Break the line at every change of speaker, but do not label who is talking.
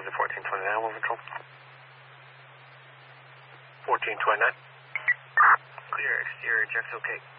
to 1429, will control. 1429.
Clear, exterior, Jeff's okay.